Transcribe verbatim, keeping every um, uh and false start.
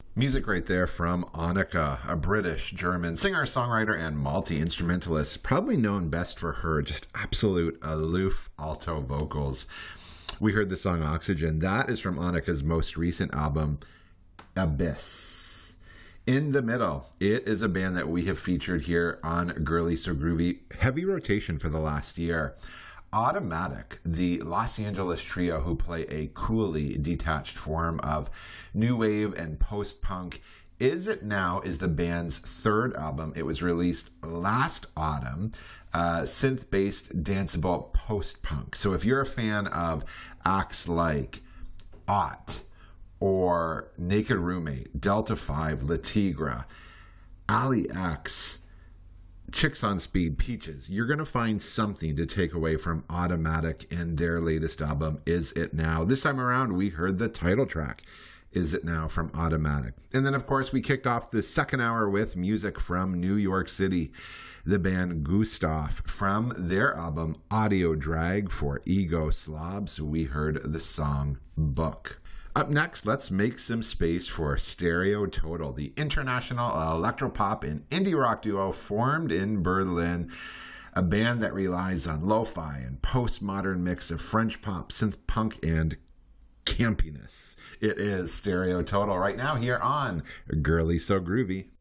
Music right there from Annika, a British-German singer-songwriter and multi-instrumentalist, probably known best for her just absolute aloof alto vocals. We heard the song Oxygen. That is from Annika's most recent album, Abyss. In the Middle, it is a band that we have featured here on Girly So Groovy. Heavy rotation for the last year. Automatic, the Los Angeles trio who play a coolly detached form of new wave and post-punk. Is It Now is the band's third album. It was released last autumn, uh, synth-based danceable post-punk. So if you're a fan of acts like Ought or Naked Roommate, Delta five, La Tigra, Ali X, Chicks on Speed, Peaches, you're going to find something to take away from Automatic and their latest album, Is It Now. This time around, we heard the title track, Is It Now, from Automatic. And then, of course, we kicked off the second hour with music from New York City, the band Gustav. From their album, Audio Drag for Ego Slobs, we heard the song Book. Up next, let's make some space for Stereo Total, the international electropop and indie rock duo formed in Berlin, a band that relies on lo-fi and postmodern mix of French pop, synth punk, and campiness. It is Stereo Total right now here on Girly So Groovy.